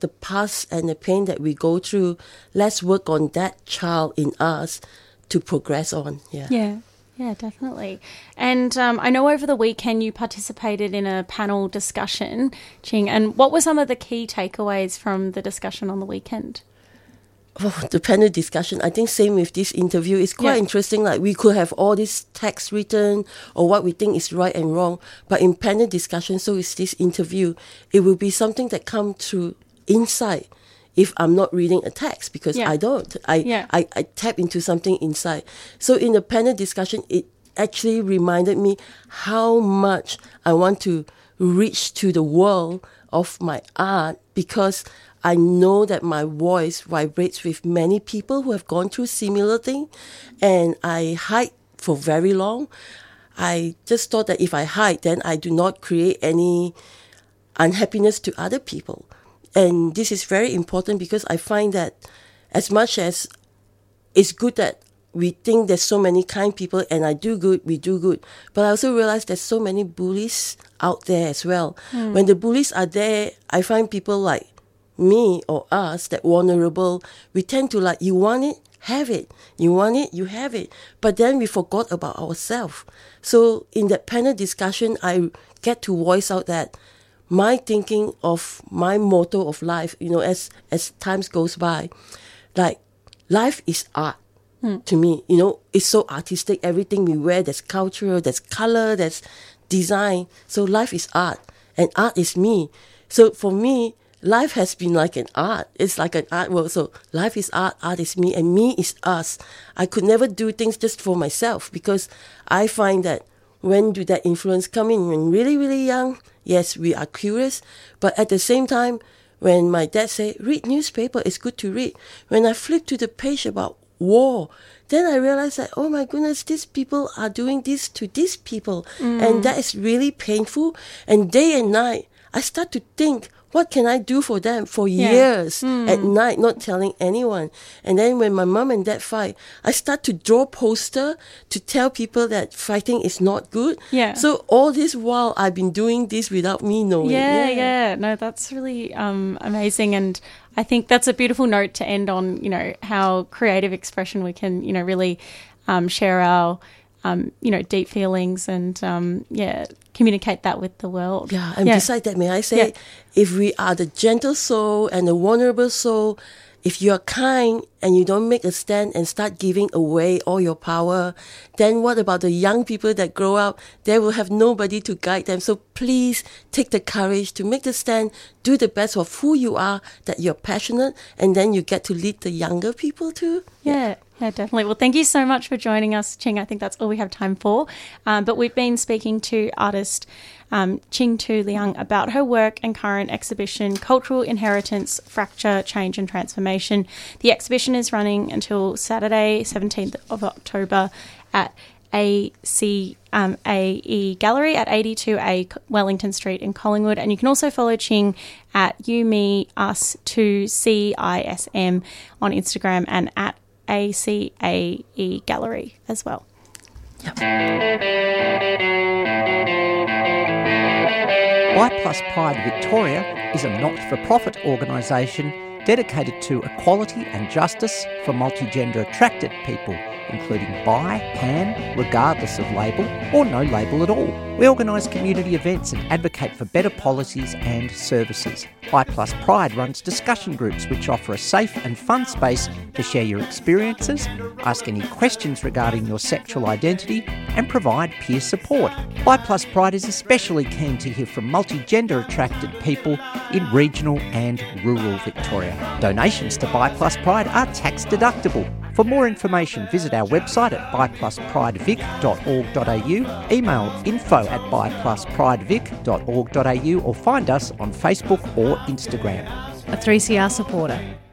the past and the pain that we go through, let's work on that child in us to progress on. Yeah, definitely. And I know over the weekend you participated in a panel discussion, Ching, and what were some of the key takeaways from the discussion on the weekend? Oh, the panel discussion, I think same with this interview. It's quite interesting. Like, we could have all this text written or what we think is right and wrong, but in panel discussion, so is this interview, it will be something that comes through inside if I'm not reading a text, because I don't. I tap into something inside. So in the panel discussion, it actually reminded me how much I want to reach to the world of my art, because I know that my voice vibrates with many people who have gone through similar thing, and I hide for very long. I just thought that if I hide, then I do not create any unhappiness to other people. And this is very important, because I find that as much as it's good that we think there's so many kind people and I do good, we do good, but I also realize there's so many bullies out there as well. When the bullies are there, I find people like me or us, that vulnerable, we tend to like, you want it, have it. You want it, you have it. But then we forgot about ourselves. So in that panel discussion, I get to voice out that my thinking of my motto of life, as times goes by, like, life is art to me. It's so artistic. Everything we wear, there's culture, there's color, there's design. So life is art, and art is me. So for me, life has been like an art. It's like an artwork. So life is art, art is me, and me is us. I could never do things just for myself, because I find that when do that influence come in? When really, really young, yes, we are curious. But at the same time, when my dad said, read newspaper, it's good to read. When I flipped to the page about war, then I realized that, oh my goodness, these people are doing this to these people. And that is really painful. And day and night, I start to think, what can I do for them for years at night, not telling anyone? And then when my mom and dad fight, I start to draw poster to tell people that fighting is not good. So all this while, I've been doing this without me knowing. No, that's really amazing. And I think that's a beautiful note to end on, how creative expression we can, really share our deep feelings and, communicate that with the world. And besides that, may I say, if we are the gentle soul and the vulnerable soul, if you are kind and you don't make a stand and start giving away all your power, then what about the young people that grow up? They will have nobody to guide them. So please take the courage to make the stand, do the best of who you are, that you're passionate, and then you get to lead the younger people too. Yeah, definitely. Well, thank you so much for joining us, Ching. I think that's all we have time for. But we've been speaking to artist Ching Tu Liang about her work and current exhibition, Cultural Inheritance, Fracture, Change and Transformation. The exhibition is running until Saturday, 17th of October at ACAE Gallery at 82A Wellington Street in Collingwood. And you can also follow Ching at YouMeUs2CISM on Instagram and at ACAE Gallery as well. BI+ Pride Victoria is a not-for-profit organisation dedicated to equality and justice for multigender attracted people, including bi, pan, regardless of label, or no label at all. We organise community events and advocate for better policies and services. BI+ Pride runs discussion groups which offer a safe and fun space to share your experiences, ask any questions regarding your sexual identity, and provide peer support. BI+ Pride is especially keen to hear from multigender attracted people in regional and rural Victoria. Donations to BI+ Pride are tax deductible. For more information, visit our website at bipluspриdevic.org.au, email info@bipluspриdevic.org.au, or find us on Facebook or Instagram. A 3CR supporter.